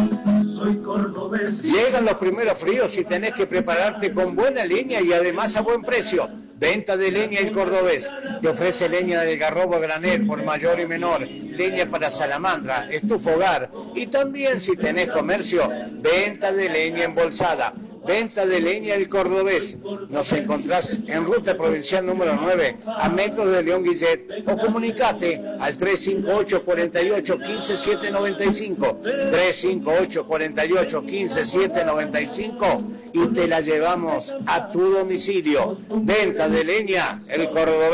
Soy cordobés. Llegan los primeros fríos y tenés que prepararte con buena leña y además a buen precio. Venta de leña El Cordobés. Te ofrece leña del garrobo a granel por mayor y menor, leña para salamandra, estufa hogar y también si tenés comercio, venta de leña embolsada. Venta de leña El Cordobés. Nos encontrás en Ruta Provincial número 9, a metros de León Guillet, o comunicate al 358 48 15 795, 358 48 15 795 y te la llevamos a tu domicilio. Venta de leña El Cordobés.